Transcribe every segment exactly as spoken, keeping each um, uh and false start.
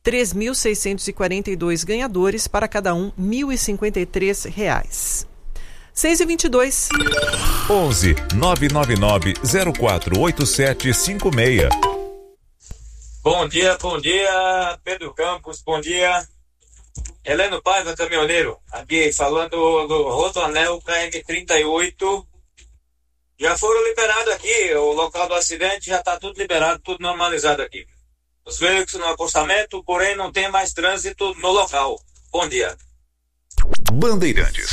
três mil seiscentos e quarenta e dois ganhadores, para cada um mil e cinquenta e três reais. seis e vinte e dois. onze nove nove nove zero quatro oito sete cinco seis. Bom dia, bom dia, Pedro Campos, bom dia. Heleno Paiva, caminhoneiro, aqui falando do Rodoanel K M trinta e oito. Já foram liberados aqui, o local do acidente já está tudo liberado, tudo normalizado aqui. Os veículos no acostamento, porém não tem mais trânsito no local. Bom dia. Bandeirantes.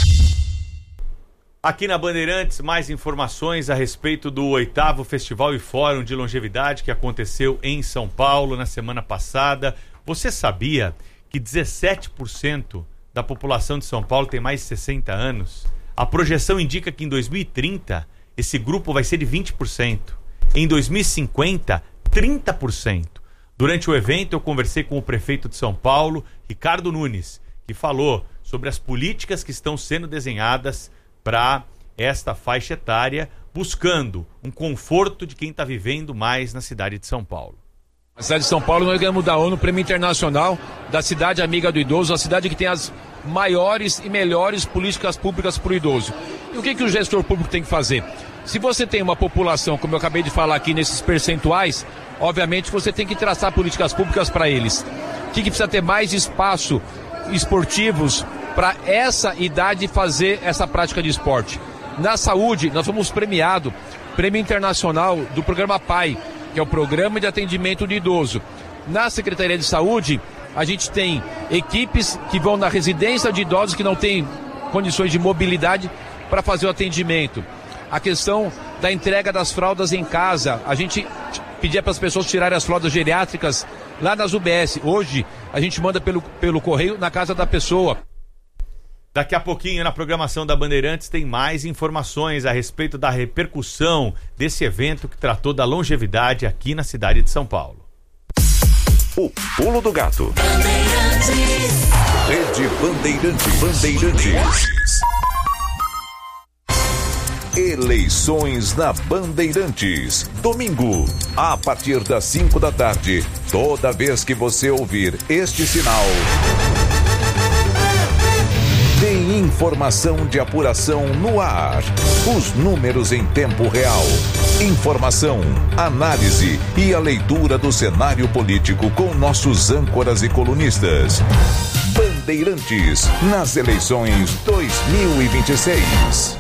Aqui na Bandeirantes, mais informações a respeito do oitavo Festival e Fórum de Longevidade que aconteceu em São Paulo na semana passada. Você sabia que dezessete por cento da população de São Paulo tem mais de sessenta anos? A projeção indica que em dois mil e trinta esse grupo vai ser de vinte por cento. Em dois mil e cinquenta, trinta por cento. Durante o evento eu conversei com o prefeito de São Paulo, Ricardo Nunes, que falou sobre as políticas que estão sendo desenhadas para esta faixa etária, buscando um conforto de quem está vivendo mais na cidade de São Paulo. A cidade de São Paulo, nós ganhamos da ONU o Prêmio Internacional da Cidade Amiga do Idoso, a cidade que tem as maiores e melhores políticas públicas para o idoso. E o que, que o gestor público tem que fazer? Se você tem uma população, como eu acabei de falar aqui nesses percentuais, obviamente você tem que traçar políticas públicas para eles. O que, que precisa ter mais espaço esportivos para essa idade fazer essa prática de esporte. Na saúde, nós fomos premiados, Prêmio Internacional do Programa P A I, que é o Programa de Atendimento de Idoso. Na Secretaria de Saúde, a gente tem equipes que vão na residência de idosos que não têm condições de mobilidade para fazer o atendimento. A questão da entrega das fraldas em casa, a gente pedia para as pessoas tirarem as fraldas geriátricas lá nas U B S. Hoje, a gente manda pelo, pelo correio na casa da pessoa. Daqui a pouquinho, na programação da Bandeirantes, tem mais informações a respeito da repercussão desse evento que tratou da longevidade aqui na cidade de São Paulo. O Pulo do Gato. Bandeirantes. Rede Bandeirantes. Bandeirantes. Eleições na Bandeirantes. Domingo, a partir das cinco da tarde. Toda vez que você ouvir este sinal, tem informação de apuração no ar. Os números em tempo real. Informação, análise e a leitura do cenário político com nossos âncoras e colunistas. Bandeirantes, nas eleições dois mil e vinte e seis.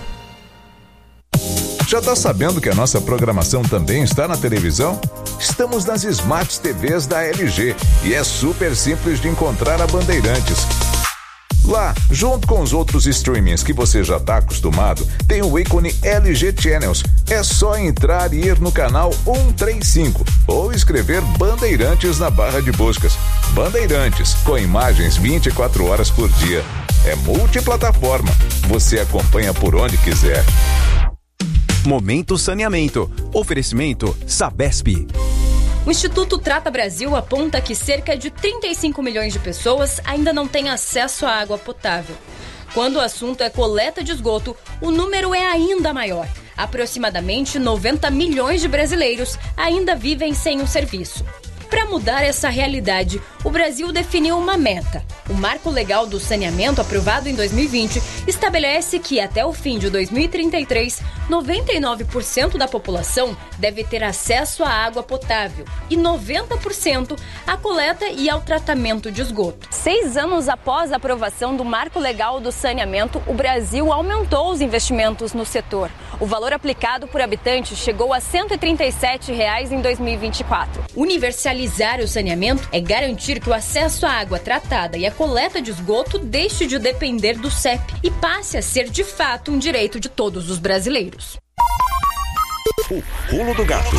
Já tá sabendo que a nossa programação também está na televisão? Estamos nas Smart T Vs da L G e é super simples de encontrar a Bandeirantes. Lá, junto com os outros streamings que você já está acostumado, tem o ícone L G Channels. É só entrar e ir no canal cento e trinta e cinco ou escrever Bandeirantes na barra de buscas. Bandeirantes, com imagens vinte e quatro horas por dia. É multiplataforma. Você acompanha por onde quiser. Momento Saneamento. Oferecimento Sabesp. O Instituto Trata Brasil aponta que cerca de trinta e cinco milhões de pessoas ainda não têm acesso à água potável. Quando o assunto é coleta de esgoto, o número é ainda maior. Aproximadamente noventa milhões de brasileiros ainda vivem sem o serviço. Para mudar essa realidade, o Brasil definiu uma meta. O Marco Legal do Saneamento, aprovado em dois mil e vinte, estabelece que até o fim de dois mil e trinta e três, noventa e nove por cento da população deve ter acesso à água potável e noventa por cento à coleta e ao tratamento de esgoto. Seis anos após a aprovação do Marco Legal do Saneamento, o Brasil aumentou os investimentos no setor. O valor aplicado por habitante chegou a cento e trinta e sete reais em dois mil e vinte e quatro. Universalizar o saneamento é garantir que o acesso à água tratada e a coleta de esgoto deixe de depender do C E P e passe a ser de fato um direito de todos os brasileiros. O Pulo do Gato.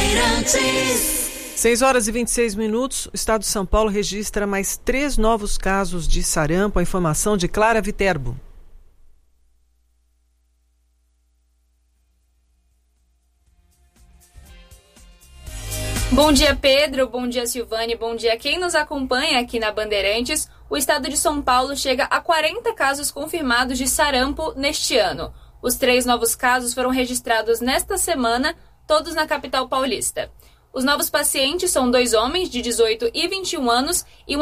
seis horas e vinte e seis minutos, o estado de São Paulo registra mais três novos casos de sarampo. A informação de Clara Viterbo. Bom dia, Pedro. Bom dia, Silvane. Bom dia quem nos acompanha aqui na Bandeirantes. O estado de São Paulo chega a quarenta casos confirmados de sarampo neste ano. Os três novos casos foram registrados nesta semana, todos na capital paulista. Os novos pacientes são dois homens de dezoito e vinte e um anos e um